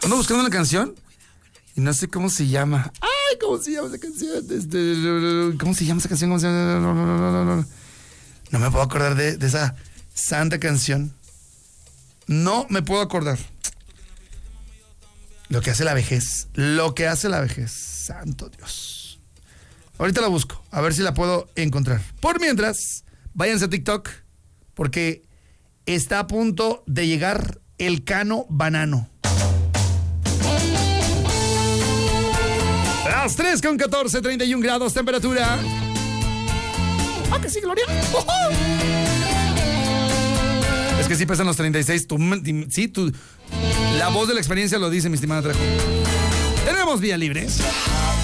Ando buscando una canción y no sé cómo se llama. ¡Ay! ¿Cómo se llama esa canción? ¿Cómo se llama esa canción? No me puedo acordar de esa santa canción. No me puedo acordar. Lo que hace la vejez. Lo que hace la vejez. Santo Dios. Ahorita la busco. A ver si la puedo encontrar. Por mientras, váyanse a TikTok. Porque está a punto de llegar el Cano Banano. Las 3:14, 31 grados temperatura. ¡Ah, que sí, Gloria! ¡Oh! Es que sí pesan los 36. La voz de la experiencia lo dice, mi estimada Trejo. Tenemos vía libre.